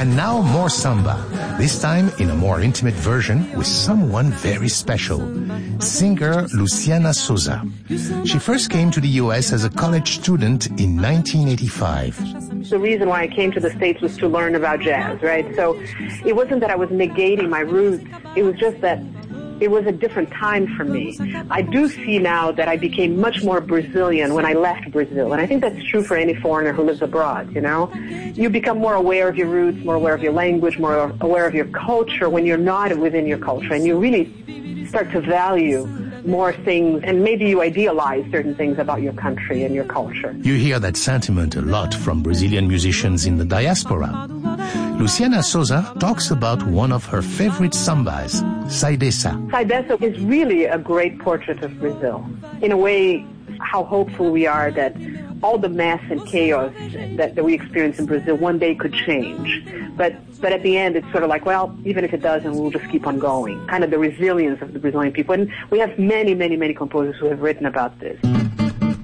And now more samba, this time in a more intimate version with someone very special, singer Luciana Souza. She first came to the U.S. as a college student in 1985. The reason why I came to the States was to learn about jazz, right? So it wasn't that I was negating my roots. It was just that it was a different time for me. I do see now that I became much more Brazilian when I left Brazil. And I think that's true for any foreigner who lives abroad, you know? You become more aware of your roots, more aware of your language, more aware of your culture when you're not within your culture. And you really start to value more things, and maybe you idealize certain things about your country and your culture. You hear that sentiment a lot from Brazilian musicians in the diaspora. Luciana Souza talks about one of her favorite sambas, Sai Dessa. Sai Dessa is really a great portrait of Brazil. In a way, how hopeful we are that all the mess and chaos that we experience in Brazil one day could change. But at the end, it's sort of like, well, even if it doesn't, we'll just keep on going. Kind of the resilience of the Brazilian people. And we have many, many, many composers who have written about this.